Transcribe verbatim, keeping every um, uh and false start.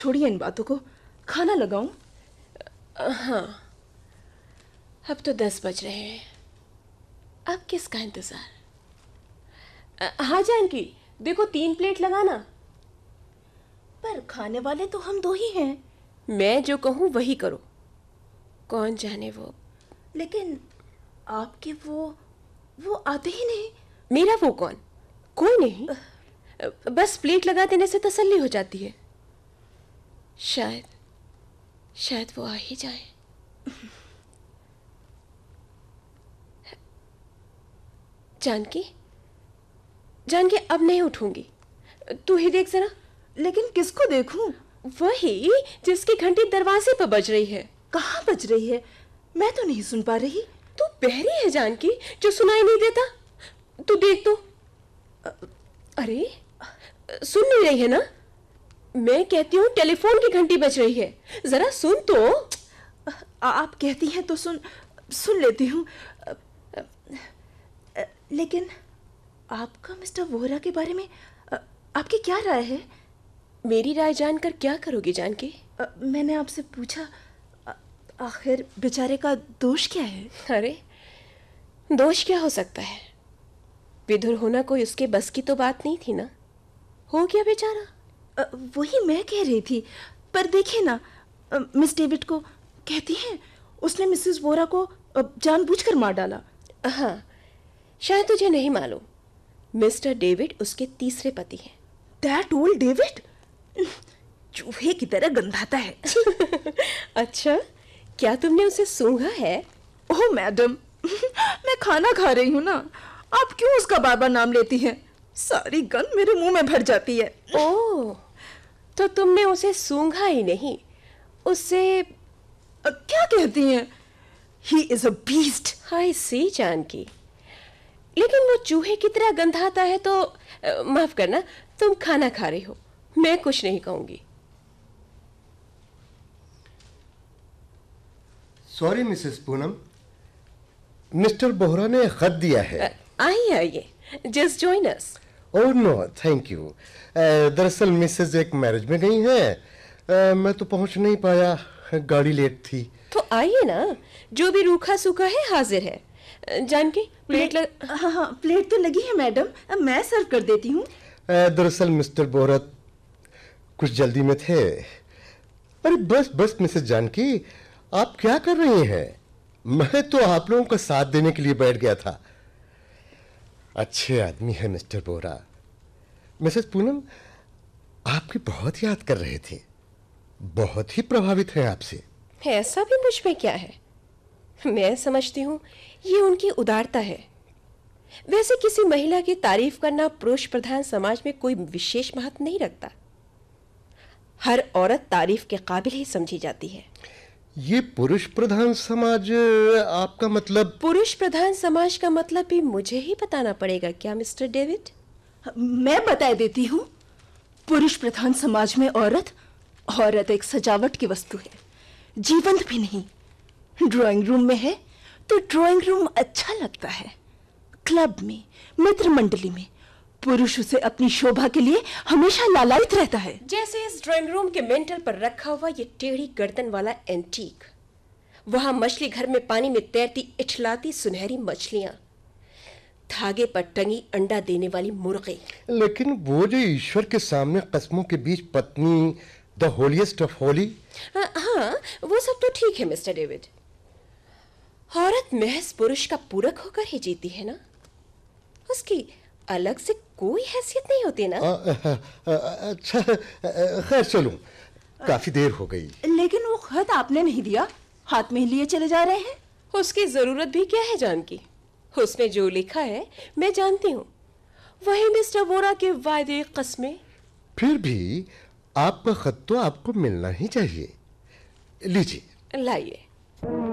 छोड़िए इन बातों को, खाना लगाऊं? हाँ, अब तो दस बज रहे हैं। अब किसका इंतजार? हाँ जानकी, देखो तीन प्लेट लगाना। पर खाने वाले तो हम दो ही हैं। मैं जो कहूँ वही करो। कौन जाने वो। लेकिन आपके वो वो आते ही नहीं। मेरा वो कौन? कोई नहीं, बस प्लेट लगा देने से तसल्ली हो जाती है। शायद शायद वो आ ही जाए। जानकी, जानकी अब नहीं उठूंगी, तू ही देख जरा। लेकिन किसको देखूं? वही जिसकी घंटी दरवाजे पर बज रही है। कहाँ बज रही है? मैं तो नहीं सुन पा रही। तू बहरी है जानकी, जो सुनाई नहीं देता? तू देख तो। अरे सुन नहीं रही है ना? मैं कहती हूँ टेलीफोन की घंटी बज रही है, जरा सुन तो। आ, आप कहती हैं तो सुन सुन लेती हूँ। लेकिन आपका मिस्टर वोहरा के बारे में आ, आपकी क्या राय है? मेरी राय जानकर क्या करोगी जानकी? आ, मैंने आपसे पूछा, आ, आखिर बेचारे का दोष क्या है? अरे दोष क्या हो सकता है? विधुर होना कोई उसके बस की तो बात नहीं थी ना। हो गया बेचारा। आ, वही मैं कह रही थी। पर देखिए ना, आ, मिस डेविड को कहती हैं उसने मिसेस वोहरा को जानबूझकर मार डाला। हाँ, शायद तुझे नहीं मालूम, मिस्टर डेविड उसके तीसरे पति हैं। दैट ओल्ड डेविड चूहे की तरह गंधाता है। अच्छा, क्या तुमने उसे सूंघा है? ओह मैडम, मैं खाना खा रही हूँ ना, आप क्यों उसका बार बार नाम लेती हैं? सारी गंध मेरे मुंह में भर जाती है। ओह, तो तुमने उसे सूंघा ही नहीं, उससे क्या कहती हैं? He is a beast. हाय सी जानकी, लेकिन वो चूहे की तरह गंधाता है तो आ, माफ करना, तुम खाना खा रही हो, मैं कुछ नहीं कहूंगी। Sorry Mrs Poonam, mister Bohra ने खत दिया है। आइए आइए, just join us. Oh no thank you. दरअसल मिसेस एक मैरिज में गई हैं, uh, मैं तो पहुंच नहीं पाया, गाड़ी लेट थी। तो आइए ना, जो भी रूखा सूखा है हाजिर है। जानकी प्लेट लग... हाँ हाँ प्लेट तो लगी है मैडम, मैं सर्व कर देती हूँ। दरअसल मिस्टर बोहरा कुछ जल्दी में थे। अरे बस बस मिसेस जानकी, आप क्या कर रही हैं? मैं तो आप लोगों का साथ देने के लिए बैठ गया था। अच्छे आदमी है मिस्टर बोहरा। मिसेस पूनम आपकी बहुत याद कर रहे थे, बहुत ही प्रभावित हैं आपसे। ऐसा भी मुझ में क्या है? मैं समझती हूँ ये उनकी उदारता है। वैसे किसी महिला की तारीफ करना पुरुष प्रधान समाज में कोई विशेष महत्व नहीं रखता। हर औरत तारीफ के काबिल ही समझी जाती है। ये पुरुष प्रधान समाज आपका मतलब? पुरुष प्रधान समाज का मतलब भी मुझे ही बताना पड़ेगा क्या मिस्टर डेविड? मैं बता देती हूँ। पुरुष प्रधान समाज में औरत औरत एक सजावट की वस्तु है, जीवंत भी नहीं। ड्राइंग रूम में है तो ड्राइंग रूम अच्छा लगता है, क्लब में, मित्र मंडली में पुरुष उसे अपनी शोभा के लिए हमेशा लालायित रहता है। जैसे इस ड्राइंग रूम के मेंटल पर रखा हुआ ये टेढ़ी गर्दन वाला एंटीक, वहां मछली घर में पानी में तैरती इठलाती सुनहरी मछलियां, धागे पर टंगी अंडा देने वाली मुर्गे। लेकिन वो जो ईश्वर के सामने कस्मों के बीच पत्नी, द होलीएस्ट ऑफ होली। हाँ, वो सब तो ठीक है मिस्टर डेविड। औरत महज पुरुष का पूरक होकर ही जीती है ना, उसकी अलग से कोई हैसियत नहीं होती ना। आ, आ, आ, अच्छा खैर चलूं, काफी देर हो गई। लेकिन वो खत आपने नहीं दिया, हाथ में लिए चले जा रहे हैं। उसकी जरूरत भी क्या है जानकी? उसमें जो लिखा है मैं जानती हूँ, वही मिस्टर वोहरा के वायदे कस्में। फिर भी आपका खत तो आपको मिलना ही चाहिए। लीजिए। लाइए।